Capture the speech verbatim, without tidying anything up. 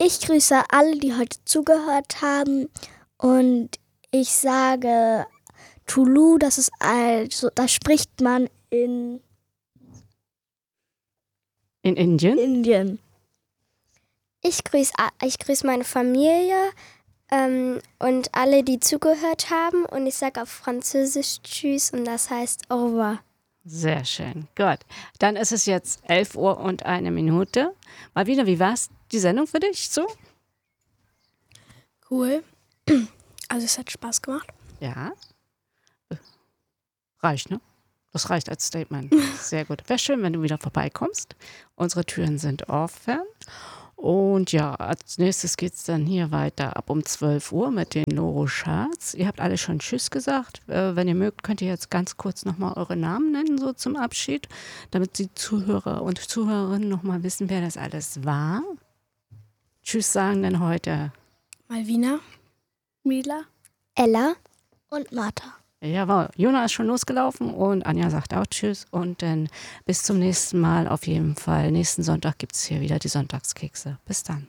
Ich grüße alle, die heute zugehört haben. Und ich sage Tulu, das ist also, da spricht man in In Indien? Indien. Ich grüße ich grüß meine Familie ähm, und alle, die zugehört haben. Und ich sage auf Französisch Tschüss und das heißt Au revoir. Sehr schön, gut. Dann ist es jetzt elf Uhr und eine Minute. Mal wieder, wie war's die Sendung für dich so? Cool. Also es hat Spaß gemacht. Ja. Reicht, ne? Das reicht als Statement. Sehr gut. Wäre schön, wenn du wieder vorbeikommst. Unsere Türen sind offen. Und ja, als nächstes geht es dann hier weiter ab um zwölf Uhr mit den Loro-Charts. Ihr habt alle schon Tschüss gesagt. Äh, wenn ihr mögt, könnt ihr jetzt ganz kurz nochmal eure Namen nennen, so zum Abschied, damit die Zuhörer und Zuhörerinnen nochmal wissen, wer das alles war. Tschüss sagen denn heute Malvina, Mila Ella und Martha. Jawohl, Jona ist schon losgelaufen und Anja sagt auch Tschüss und dann bis zum nächsten Mal auf jeden Fall. Nächsten Sonntag gibt es hier wieder die Sonntagskekse. Bis dann.